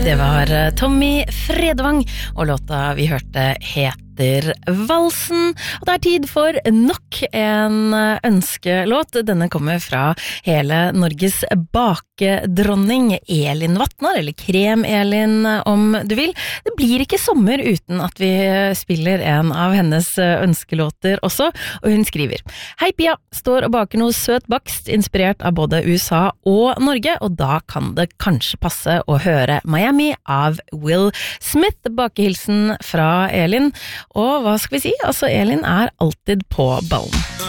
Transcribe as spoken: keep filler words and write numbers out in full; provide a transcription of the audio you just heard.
Det var Tommy Fredvang, og låta vi hørte heter Valsen. Og det er tid for nok en ønskelåt. Denne kommer fra hele Norges bakedronning Elin Vatnar, eller Krem-Elin om du vil. Det blir ikke sommer uten at vi spiller en av hennes ønskelåter også, og hun skriver: Hei Pia, står og baker noe søt bakst inspirert av både U S A og Norge, og da kan det kanskje passe å høre Miami av Will Smith. Bakehilsen fra Elin. Og hva skal vi si? Altså, Elin er alltid på ballen.